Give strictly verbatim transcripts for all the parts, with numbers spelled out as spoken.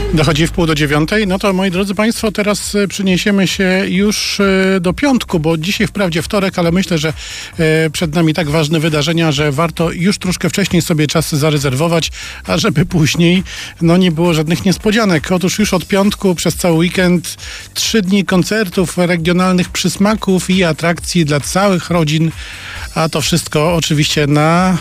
Dochodzi w pół do dziewiątej. No to, moi drodzy Państwo, teraz przeniesiemy się już do piątku, bo dzisiaj wprawdzie wtorek, ale myślę, że przed nami tak ważne wydarzenia, że warto już troszkę wcześniej sobie czas zarezerwować, a żeby później no nie było żadnych niespodzianek. Otóż już od piątku przez cały weekend trzy dni koncertów, regionalnych przysmaków i atrakcji dla całych rodzin, a to wszystko oczywiście na,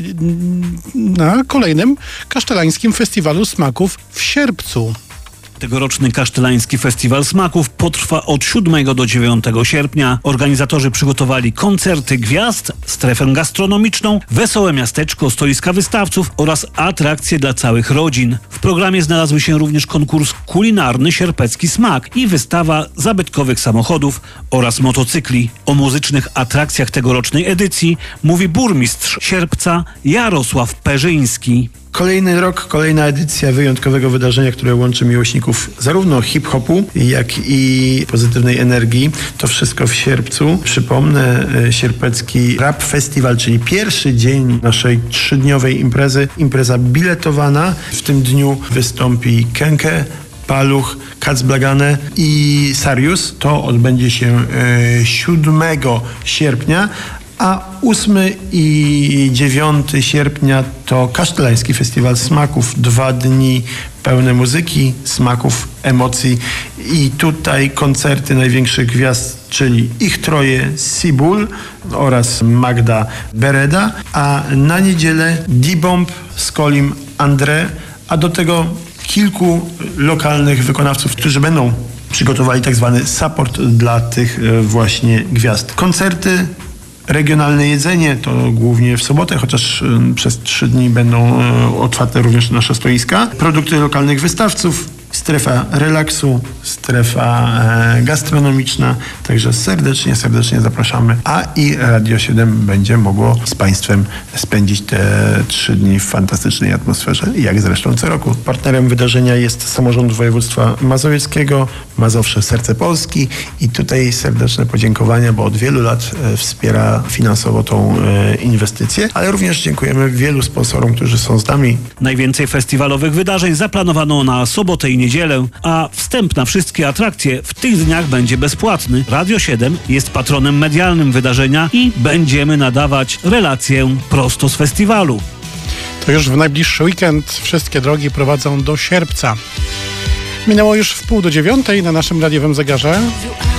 na kolejnym Kasztelańskim Festiwalu Smaków w Sierpcu. Tegoroczny Kasztelański Festiwal Smaków potrwa od siódmego do dziewiątego sierpnia. Organizatorzy przygotowali koncerty gwiazd, strefę gastronomiczną, wesołe miasteczko, stoiska wystawców oraz atrakcje dla całych rodzin. W programie znalazły się również konkurs kulinarny Sierpecki Smak i wystawa zabytkowych samochodów oraz motocykli. O muzycznych atrakcjach tegorocznej edycji mówi burmistrz Sierpca Jarosław Perzyński. Kolejny rok, kolejna edycja wyjątkowego wydarzenia, które łączy miłośników zarówno hip-hopu, jak i pozytywnej energii. To wszystko w Sierpcu. Przypomnę, Sierpecki Rap Festival, czyli pierwszy dzień naszej trzydniowej imprezy. Impreza biletowana. W tym dniu wystąpi Kenke, Paluch, Kacblagane i Sarius. To odbędzie się siódmego sierpnia. A ósmego i dziewiątego sierpnia to Kasztelański Festiwal Smaków. Dwa dni pełne muzyki, smaków, emocji. I tutaj koncerty największych gwiazd, czyli ich troje Sibul oraz Magda Bereda. A na niedzielę D-Bomb, Skolim, André, a do tego kilku lokalnych wykonawców, którzy będą przygotowali tak zwany support dla tych właśnie gwiazd. Koncerty, regionalne jedzenie to głównie w sobotę, chociaż przez trzy dni będą otwarte również nasze stoiska. Produkty lokalnych wystawców, strefa relaksu, strefa e, gastronomiczna. Także serdecznie, serdecznie zapraszamy. A i Radio siedem będzie mogło z Państwem spędzić te trzy dni w fantastycznej atmosferze, jak zresztą co roku. Partnerem wydarzenia jest Samorząd Województwa Mazowieckiego, Mazowsze Serce Polski i tutaj serdeczne podziękowania, bo od wielu lat e, wspiera finansowo tą e, inwestycję, ale również dziękujemy wielu sponsorom, którzy są z nami. Najwięcej festiwalowych wydarzeń zaplanowano na sobotę i niedzielę, a wstęp na wszystkie atrakcje w tych dniach będzie bezpłatny. Radio siedem jest patronem medialnym wydarzenia i będziemy nadawać relację prosto z festiwalu. To już w najbliższy weekend wszystkie drogi prowadzą do Sierpca. Minęło już w pół do dziewiątej na naszym radiowym zegarze.